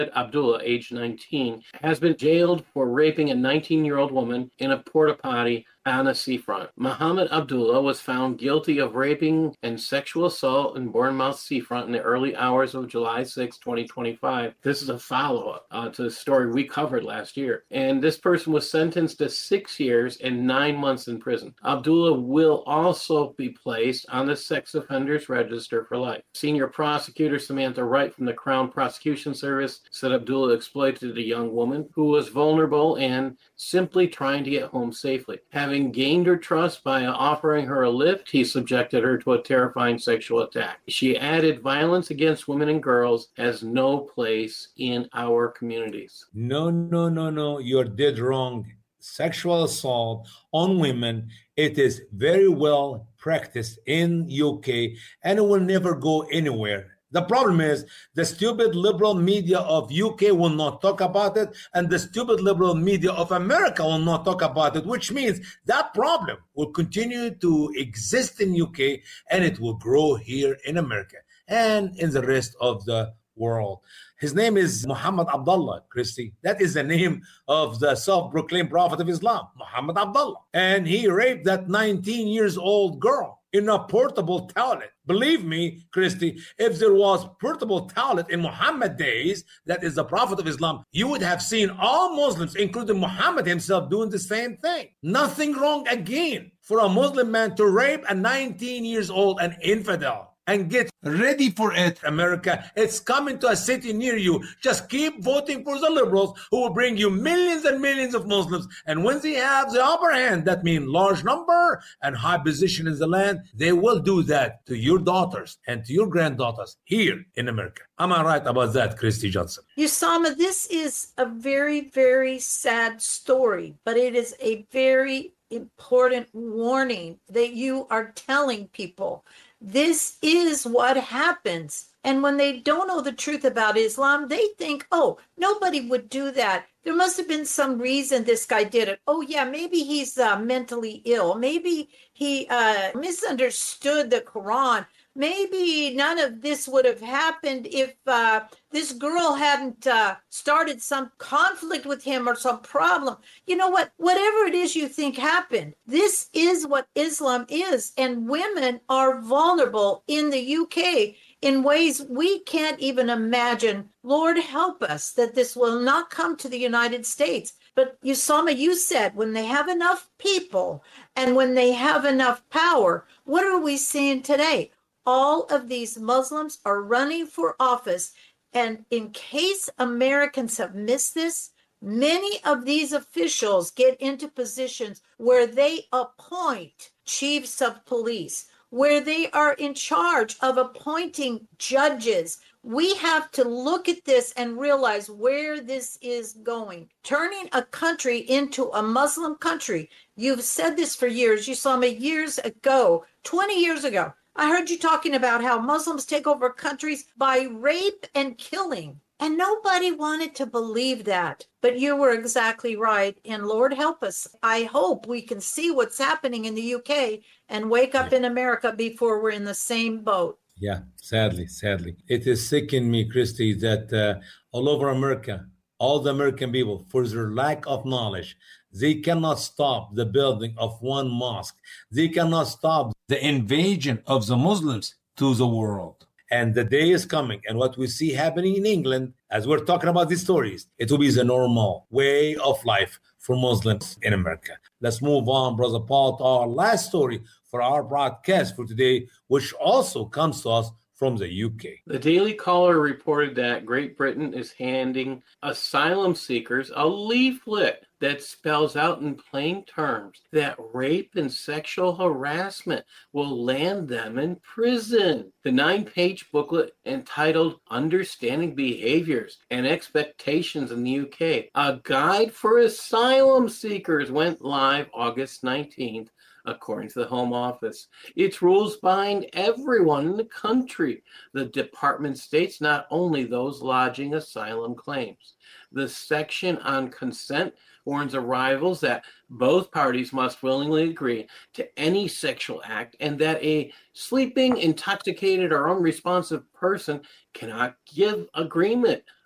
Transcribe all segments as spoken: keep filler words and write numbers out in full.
Abdullah, age nineteen, has been jailed for raping a nineteen-year-old woman in a porta potty on a seafront. Muhammad Abdullah was found guilty of raping and sexual assault in Bournemouth seafront in the early hours of July sixth, twenty twenty-five. This is a follow-up uh, to the story we covered last year. And this person was sentenced to six years and nine months in prison. Abdullah will also be placed on the sex offenders register for life. Senior prosecutor Samantha Wright from the Crown Prosecution Service said Abdullah exploited a young woman who was vulnerable and simply trying to get home safely. Having gained her trust by offering her a lift, he subjected her to a terrifying sexual attack. She added, violence against women and girls has no place in our communities. No, no, no, no, you're dead wrong. Sexual assault on women, it is very well practiced in U K and it will never go anywhere. The problem is the stupid liberal media of U K will not talk about it, and the stupid liberal media of America will not talk about it, which means that problem will continue to exist in U K and it will grow here in America and in the rest of the world. His name is Muhammad Abdullah, Christy. That is the name of the self-proclaimed prophet of Islam, Muhammad Abdullah. And he raped that nineteen years old girl in a portable toilet. Believe me, Christy, if there was portable toilet in Muhammad days, that is the prophet of Islam, you would have seen all Muslims, including Muhammad himself, doing the same thing. Nothing wrong again for a Muslim man to rape a nineteen years old, an infidel. And get ready for it, America. It's coming to a city near you. Just keep voting for the liberals who will bring you millions and millions of Muslims. And when they have the upper hand, that means large number and high position in the land, they will do that to your daughters and to your granddaughters here in America. Am I right about that, Christy Johnson? Usama, this is a very, very sad story, but it is a very important warning that you are telling people. This is what happens. And when they don't know the truth about Islam, they think, oh, nobody would do that. There must have been some reason this guy did it. Oh, yeah, maybe he's uh, mentally ill. Maybe he uh, misunderstood the Quran. Maybe none of this would have happened if uh, this girl hadn't uh, started some conflict with him or some problem. You know what? Whatever it is you think happened, this is what Islam is. And women are vulnerable in the U K in ways we can't even imagine. Lord, help us that this will not come to the United States. But Usama, you said when they have enough people and when they have enough power, what are we seeing today? All of these Muslims are running for office. And in case Americans have missed this, many of these officials get into positions where they appoint chiefs of police, where they are in charge of appointing judges. We have to look at this and realize where this is going. Turning a country into a Muslim country. You've said this for years. You saw me years ago, twenty years ago. I heard you talking about how Muslims take over countries by rape and killing. And nobody wanted to believe that. But you were exactly right. And Lord help us. I hope we can see what's happening in the U K and wake up in America before we're in the same boat. Yeah, sadly, sadly. It is sickening me, Christy, that uh, all over America, all the American people, for their lack of knowledge, they cannot stop the building of one mosque. They cannot stop the invasion of the Muslims to the world. And the day is coming. And what we see happening in England, as we're talking about these stories, it will be the normal way of life for Muslims in America. Let's move on, Brother Paul, to our last story for our broadcast for today, which also comes to us from the U K. The Daily Caller reported that Great Britain is handing asylum seekers a leaflet that spells out in plain terms that rape and sexual harassment will land them in prison. The nine-page booklet entitled Understanding Behaviors and Expectations in the U K, a guide for asylum seekers, went live August nineteenth, according to the Home Office. Its rules bind everyone in the country. The department states not only those lodging asylum claims. The section on consent warns arrivals that both parties must willingly agree to any sexual act and that a sleeping, intoxicated, or unresponsive person cannot give agreement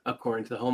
according to the Home